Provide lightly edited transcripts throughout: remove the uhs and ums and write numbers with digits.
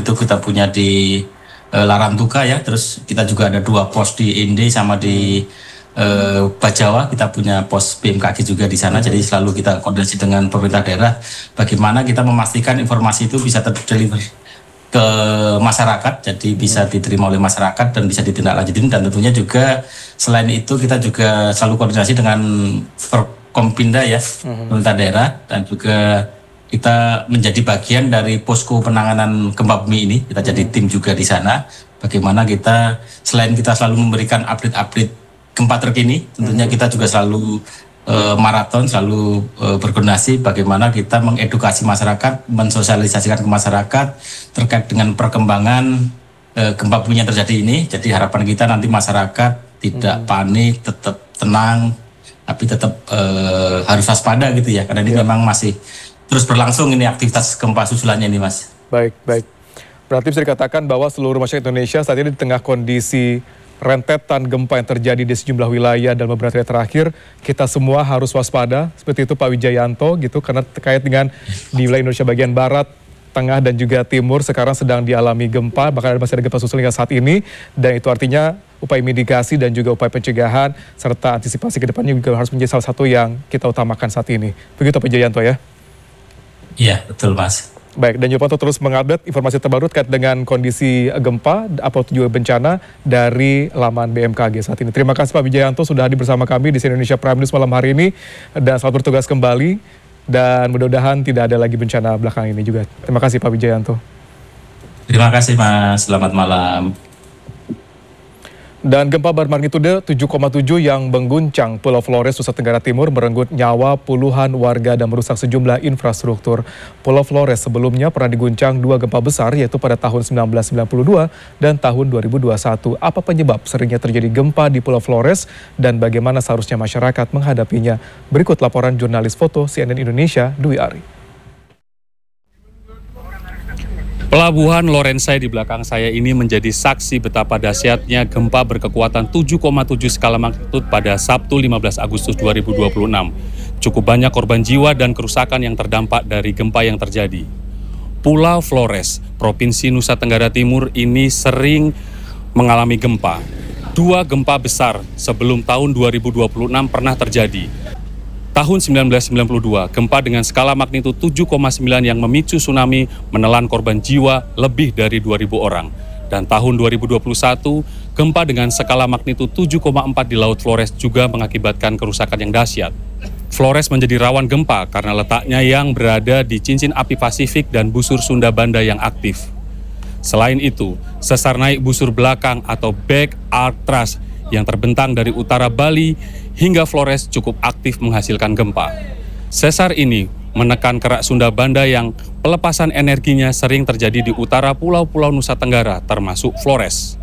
itu kita punya di Larantuka ya, terus kita juga ada 2 pos di Inde sama di Bajawa, kita punya pos BMKG juga di sana. Jadi selalu kita koordinasi dengan pemerintah daerah bagaimana kita memastikan informasi itu bisa terdeliver ke masyarakat, jadi bisa diterima oleh masyarakat dan bisa ditindaklanjuti. Dan tentunya juga selain itu kita juga selalu koordinasi dengan Forkompinda ya, pemerintah daerah, dan juga kita menjadi bagian dari posko penanganan gempa bumi ini. Kita jadi tim juga di sana. Bagaimana kita selain kita selalu memberikan update-update gempa terkini, tentunya kita juga selalu maraton, selalu berkoordinasi bagaimana kita mengedukasi masyarakat, mensosialisasikan ke masyarakat terkait dengan perkembangan gempa bumi yang terjadi ini. Jadi harapan kita nanti masyarakat tidak panik, tetap tenang, tapi tetap harus waspada gitu ya, karena ini memang masih terus berlangsung ini aktivitas gempa susulannya ini, Mas. Baik. Berarti bisa dikatakan bahwa seluruh masyarakat Indonesia saat ini di tengah kondisi rentetan gempa yang terjadi di sejumlah wilayah dan beberapa hari terakhir, kita semua harus waspada, seperti itu Pak Wijayanto gitu, karena terkait dengan di wilayah Indonesia bagian barat, tengah dan juga timur sekarang sedang dialami gempa, bahkan masih ada gempa susulan hingga saat ini, dan itu artinya upaya mitigasi dan juga upaya pencegahan serta antisipasi ke depannya juga harus menjadi salah satu yang kita utamakan saat ini. Begitu Pak Wijayanto ya? Iya, betul Mas. Baik, dan Yopanto terus mengupdate informasi terbaru terkait dengan kondisi gempa atau juga bencana dari laman BMKG saat ini. Terima kasih Pak Wijayanto sudah hadir bersama kami di Indonesia Prime News malam hari ini, dan selamat bertugas kembali, dan mudah-mudahan tidak ada lagi bencana belakang ini juga. Terima kasih Pak Wijayanto. Terima kasih Mas, selamat malam. Dan gempa bermagnitudo 7,7 yang mengguncang Pulau Flores, Nusa Tenggara Timur merenggut nyawa puluhan warga dan merusak sejumlah infrastruktur. Pulau Flores sebelumnya pernah diguncang 2 gempa besar, yaitu pada tahun 1992 dan tahun 2021. Apa penyebab seringnya terjadi gempa di Pulau Flores dan bagaimana seharusnya masyarakat menghadapinya? Berikut laporan jurnalis foto CNN Indonesia, Dwi Ari. Pelabuhan Lorensai di belakang saya ini menjadi saksi betapa dahsyatnya gempa berkekuatan 7,7 skala magnitudo pada Sabtu 15 Agustus 2026. Cukup banyak korban jiwa dan kerusakan yang terdampak dari gempa yang terjadi. Pulau Flores, Provinsi Nusa Tenggara Timur ini sering mengalami gempa. 2 gempa besar sebelum tahun 2026 pernah terjadi. Tahun 1992, gempa dengan skala magnitudo 7,9 yang memicu tsunami menelan korban jiwa lebih dari 2.000 orang. Dan tahun 2021, gempa dengan skala magnitudo 7,4 di Laut Flores juga mengakibatkan kerusakan yang dahsyat. Flores menjadi rawan gempa karena letaknya yang berada di cincin api Pasifik dan busur Sunda Banda yang aktif. Selain itu, sesar naik busur belakang atau back arc thrust yang terbentang dari utara Bali hingga Flores cukup aktif menghasilkan gempa. Sesar ini menekan kerak Sunda Banda yang pelepasan energinya sering terjadi di utara pulau-pulau Nusa Tenggara, termasuk Flores.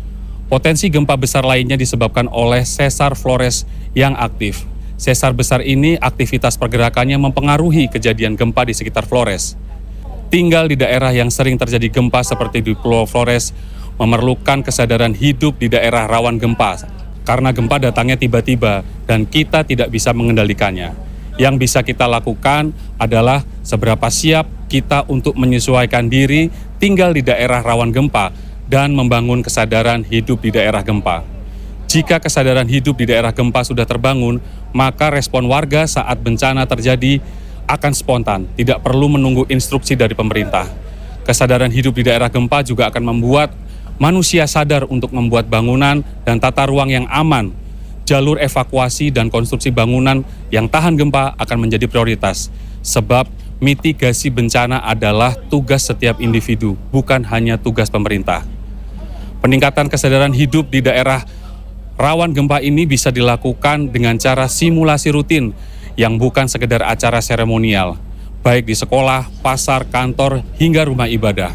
Potensi gempa besar lainnya disebabkan oleh sesar Flores yang aktif. Sesar besar ini aktivitas pergerakannya mempengaruhi kejadian gempa di sekitar Flores. Tinggal di daerah yang sering terjadi gempa seperti di Pulau Flores memerlukan kesadaran hidup di daerah rawan gempa, karena gempa datangnya tiba-tiba dan kita tidak bisa mengendalikannya. Yang bisa kita lakukan adalah seberapa siap kita untuk menyesuaikan diri tinggal di daerah rawan gempa dan membangun kesadaran hidup di daerah gempa. Jika kesadaran hidup di daerah gempa sudah terbangun, maka respon warga saat bencana terjadi akan spontan, tidak perlu menunggu instruksi dari pemerintah. Kesadaran hidup di daerah gempa juga akan membuat manusia sadar untuk membuat bangunan dan tata ruang yang aman. Jalur evakuasi dan konstruksi bangunan yang tahan gempa akan menjadi prioritas. Sebab mitigasi bencana adalah tugas setiap individu, bukan hanya tugas pemerintah. Peningkatan kesadaran hidup di daerah rawan gempa ini bisa dilakukan dengan cara simulasi rutin yang bukan sekedar acara seremonial, baik di sekolah, pasar, kantor, hingga rumah ibadah.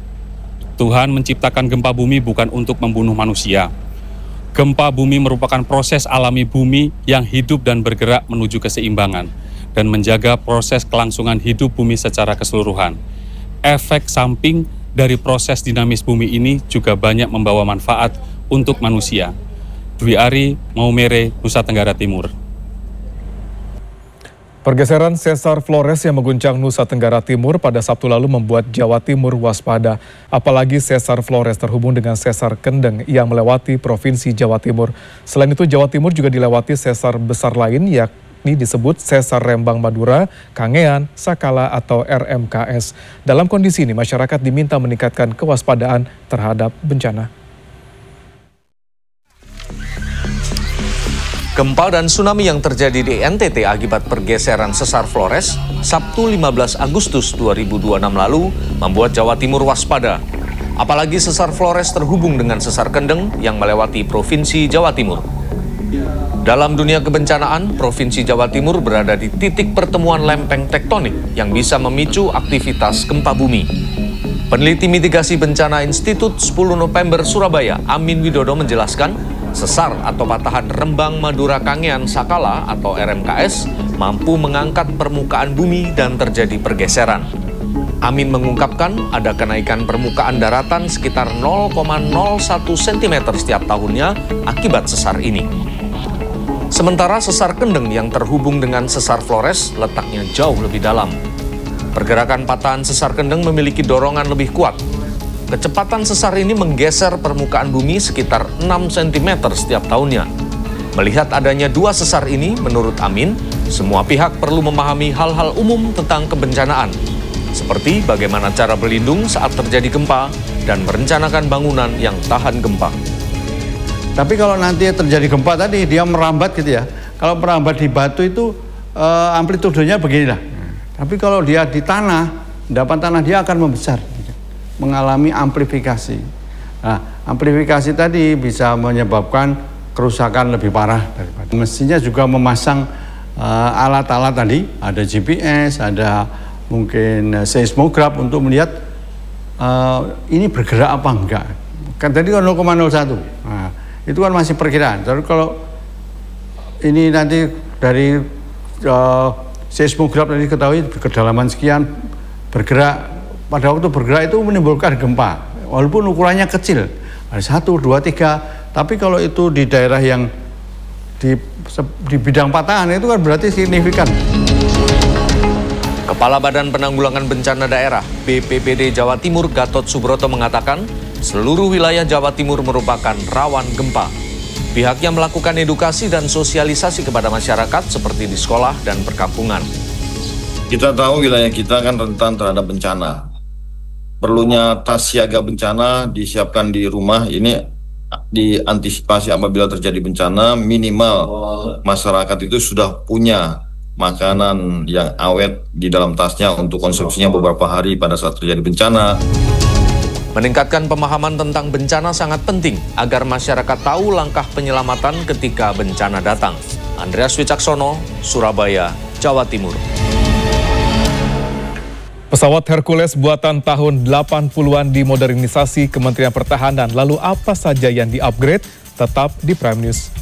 Tuhan menciptakan gempa bumi bukan untuk membunuh manusia. Gempa bumi merupakan proses alami bumi yang hidup dan bergerak menuju keseimbangan dan menjaga proses kelangsungan hidup bumi secara keseluruhan. Efek samping dari proses dinamis bumi ini juga banyak membawa manfaat untuk manusia. Dwi Ari, Maumere, Nusa Tenggara Timur. Pergeseran sesar Flores yang mengguncang Nusa Tenggara Timur pada Sabtu lalu membuat Jawa Timur waspada. Apalagi sesar Flores terhubung dengan sesar Kendeng yang melewati Provinsi Jawa Timur. Selain itu Jawa Timur juga dilewati sesar besar lain yakni disebut sesar Rembang Madura, Kangean, Sakala atau RMKS. Dalam kondisi ini masyarakat diminta meningkatkan kewaspadaan terhadap bencana. Gempa dan tsunami yang terjadi di NTT akibat pergeseran sesar Flores Sabtu 15 Agustus 2026 lalu membuat Jawa Timur waspada. Apalagi sesar Flores terhubung dengan sesar Kendeng yang melewati Provinsi Jawa Timur. Dalam dunia kebencanaan, Provinsi Jawa Timur berada di titik pertemuan lempeng tektonik yang bisa memicu aktivitas gempa bumi. Peneliti mitigasi bencana Institut 10 November Surabaya, Amin Widodo menjelaskan, sesar atau patahan Rembang Madura Kangean Sakala atau RMKS mampu mengangkat permukaan bumi dan terjadi pergeseran. Amin mengungkapkan ada kenaikan permukaan daratan sekitar 0,01 cm setiap tahunnya akibat sesar ini. Sementara sesar Kendeng yang terhubung dengan sesar Flores letaknya jauh lebih dalam. Pergerakan patahan sesar Kendeng memiliki dorongan lebih kuat. Kecepatan sesar ini menggeser permukaan bumi sekitar 6 cm setiap tahunnya. Melihat adanya dua sesar ini, menurut Amin, semua pihak perlu memahami hal-hal umum tentang kebencanaan, seperti bagaimana cara berlindung saat terjadi gempa dan merencanakan bangunan yang tahan gempa. Tapi kalau nanti terjadi gempa tadi, dia merambat gitu ya. Kalau merambat di batu itu amplitudenya beginilah. Tapi kalau dia di tanah, endapan tanah dia akan membesar. Mengalami amplifikasi. Nah, amplifikasi tadi bisa menyebabkan kerusakan lebih parah daripada. Mestinya juga memasang alat-alat tadi, ada GPS, ada mungkin seismograf untuk melihat ini bergerak apa enggak. Kan tadi kan 0,01. Nah, itu kan masih perkiraan. Tapi kalau ini nanti dari seismograf tadi ketahui kedalaman sekian bergerak. Pada waktu bergerak itu menimbulkan gempa, walaupun ukurannya kecil, ada 1, 2, 3. Tapi kalau itu di daerah yang di bidang patahan itu kan berarti signifikan. Kepala Badan Penanggulangan Bencana Daerah BPBD Jawa Timur Gatot Subroto mengatakan seluruh wilayah Jawa Timur merupakan rawan gempa. Pihaknya melakukan edukasi dan sosialisasi kepada masyarakat seperti di sekolah dan perkampungan. Kita tahu wilayah kita kan rentan terhadap bencana. Perlunya tas siaga bencana disiapkan di rumah, ini diantisipasi apabila terjadi bencana, minimal masyarakat itu sudah punya makanan yang awet di dalam tasnya untuk konsumsinya beberapa hari pada saat terjadi bencana. Meningkatkan pemahaman tentang bencana sangat penting agar masyarakat tahu langkah penyelamatan ketika bencana datang. Andreas Wicaksono, Surabaya, Jawa Timur. Pesawat Hercules buatan tahun 80-an dimodernisasi Kementerian Pertahanan. Lalu apa saja yang di-upgrade? Tetap di Prime News.